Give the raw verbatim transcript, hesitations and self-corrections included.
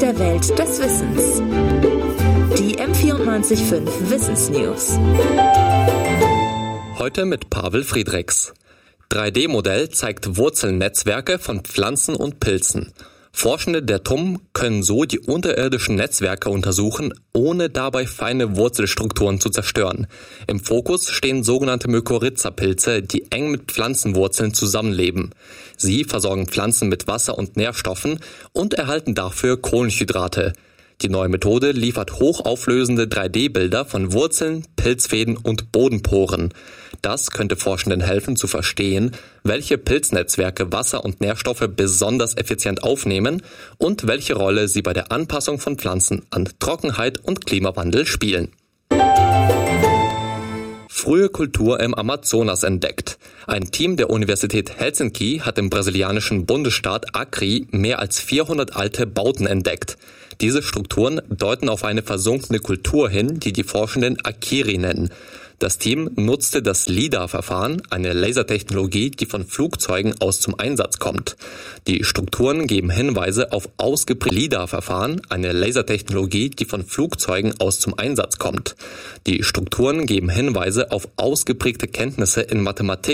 der Welt des Wissens. Die M vierundneunzig Komma fünf Wissensnews. Heute mit Pavel Friedrichs. drei D Modell zeigt Wurzelnetzwerke von Pflanzen und Pilzen. Forschende der T U M können so die unterirdischen Netzwerke untersuchen, ohne dabei feine Wurzelstrukturen zu zerstören. Im Fokus stehen sogenannte Mykorrhiza-Pilze, die eng mit Pflanzenwurzeln zusammenleben. Sie versorgen Pflanzen mit Wasser und Nährstoffen und erhalten dafür Kohlenhydrate. Die neue Methode liefert hochauflösende drei D Bilder von Wurzeln, Pilzfäden und Bodenporen. Das könnte Forschenden helfen zu verstehen, welche Pilznetzwerke Wasser und Nährstoffe besonders effizient aufnehmen und welche Rolle sie bei der Anpassung von Pflanzen an Trockenheit und Klimawandel spielen. Frühe Kultur im Amazonas entdeckt. Ein Team der Universität Helsinki hat im brasilianischen Bundesstaat Acre mehr als vierhundert alte Bauten entdeckt. Diese Strukturen deuten auf eine versunkene Kultur hin, die die Forschenden Akiri nennen. Das Team nutzte das LIDAR-Verfahren, eine Lasertechnologie, die von Flugzeugen aus zum Einsatz kommt. Die Strukturen geben Hinweise auf ausgeprägte LIDAR-Verfahren, eine Lasertechnologie, die von Flugzeugen aus zum Einsatz kommt. Die Strukturen geben Hinweise auf ausgeprägte Kenntnisse in Mathematik,